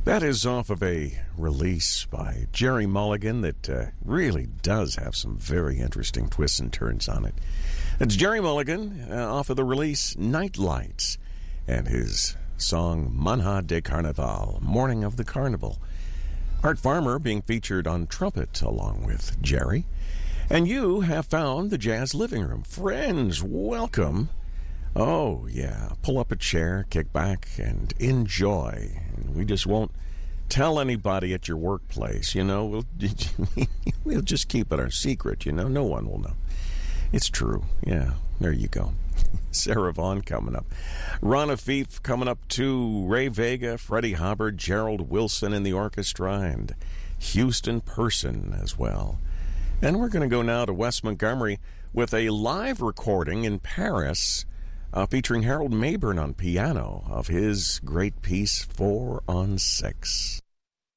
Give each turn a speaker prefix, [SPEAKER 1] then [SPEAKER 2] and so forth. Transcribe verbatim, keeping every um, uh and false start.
[SPEAKER 1] That is off of a release by Jerry Mulligan that uh, really does have some very interesting twists and turns on it. It's Jerry Mulligan uh, off of the release Night Lights and his song Manhã de Carnaval, Morning of the Carnival. Art Farmer being featured on trumpet along with Jerry. And you have found the Jazz Living Room. Friends, welcome. Oh, yeah. Pull up a chair, kick back, and enjoy. And we just won't tell anybody at your workplace, you know. We'll, we'll just keep it our secret, you know. No one will know. It's true. Yeah, there you go. Sarah Vaughan coming up. Ron Afif coming up too. Ray Vega, Freddie Hubbard, Gerald Wilson in the orchestra, and Houston Person as well. And we're going to go now to Wes Montgomery with a live recording in Paris uh, featuring Harold Mabern on piano of his great piece, Four on Six.